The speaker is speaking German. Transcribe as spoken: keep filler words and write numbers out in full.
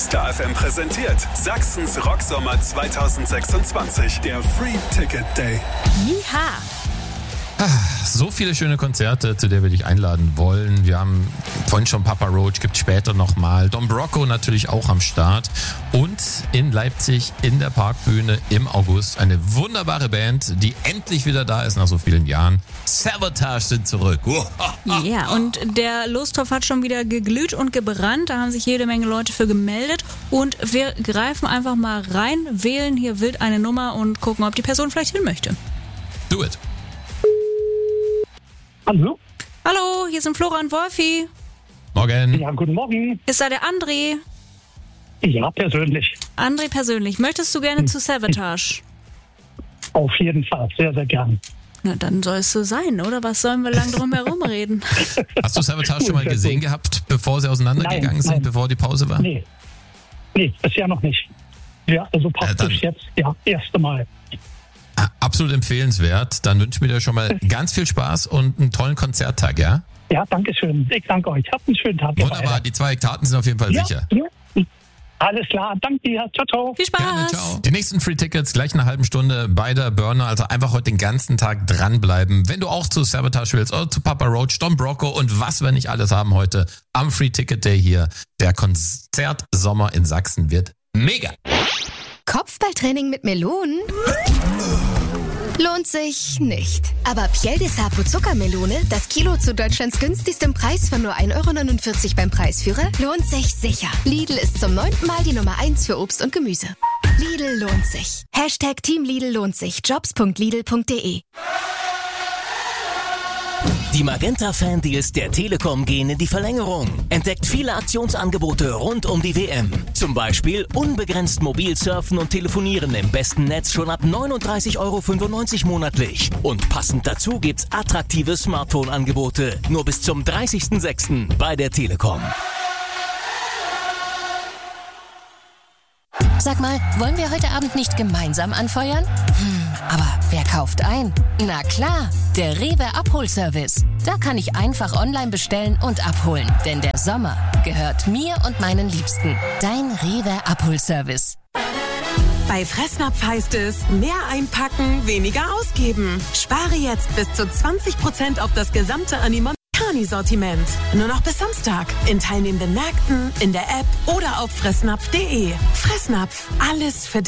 Star F M präsentiert Sachsens Rocksommer zwanzig sechsundzwanzig, der Free Ticket Day. Jiha! So viele schöne Konzerte, zu der wir dich einladen wollen. Wir haben vorhin schon Papa Roach, gibt später nochmal. Don Broco natürlich auch am Start. Und in Leipzig in der Parkbühne im August eine wunderbare Band, die endlich wieder da ist nach so vielen Jahren. Savatage sind zurück. Ja, yeah, und der Lostopf hat schon wieder geglüht und gebrannt. Da haben sich jede Menge Leute für gemeldet. Und wir greifen einfach mal rein, wählen hier wild eine Nummer und gucken, ob die Person vielleicht hin möchte. Do it. Hallo? Hallo, hier sind Flora und Wolfi. Morgen. Ja, guten Morgen. Ist da der André? Ja, persönlich. André persönlich. Möchtest du gerne zu Savatage? Auf jeden Fall, sehr, sehr gern. Na, dann soll es so sein, oder? Was sollen wir lang drum herum reden? Hast du Savatage schon mal gesehen gehabt, bevor sie auseinandergegangen nein, sind, nein. bevor die Pause war? Nee, nee, bisher noch nicht. Ja, also praktisch Ja, jetzt, ja, erste Mal. Absolut empfehlenswert. Dann wünschen wir dir schon mal ganz viel Spaß und einen tollen Konzerttag, ja? Ja, danke schön. Ich danke euch. Habt einen schönen Tag. Wunderbar, die zwei Karten sind auf jeden Fall ja, sicher. Ja. Alles klar, danke dir. Ciao, ciao. Viel Spaß. Gerne, ciao. Die nächsten Free Tickets gleich in einer halben Stunde bei der Burner. Also einfach heute den ganzen Tag dranbleiben. Wenn du auch zu Savatage willst oder zu Papa Roach, Don Broco und was wir nicht alles haben heute am Free Ticket Day hier. Der Konzertsommer in Sachsen wird mega. Kopfballtraining mit Melonen? Lohnt sich nicht. Aber Piel de Sapo Zuckermelone, das Kilo zu Deutschlands günstigstem Preis von nur ein Euro neunundvierzig beim Preisführer, lohnt sich sicher. Lidl ist zum neunten Mal die Nummer eins für Obst und Gemüse. Lidl lohnt sich. Hashtag Team Lidl lohnt sich. Jobs punkt lidl punkt de. Die Magenta-Fan-Deals der Telekom gehen in die Verlängerung. Entdeckt viele Aktionsangebote rund um die W M. Zum Beispiel unbegrenzt mobil surfen und telefonieren im besten Netz schon ab neununddreißig Euro fünfundneunzig monatlich. Und passend dazu gibt's attraktive Smartphone-Angebote. Nur bis zum dreißigsten sechsten bei der Telekom. Sag mal, wollen wir heute Abend nicht gemeinsam anfeuern? Hm, aber wer kauft ein? Na klar, der Rewe Abholservice. Da kann ich einfach online bestellen und abholen. Denn der Sommer gehört mir und meinen Liebsten. Dein Rewe Abholservice. Bei Fressnapf heißt es, mehr einpacken, weniger ausgeben. Spare jetzt bis zu zwanzig Prozent auf das gesamte Animon-Sortiment. Nur noch bis Samstag. In teilnehmenden Märkten, in der App oder auf fressnapf punkt de. Fressnapf, alles für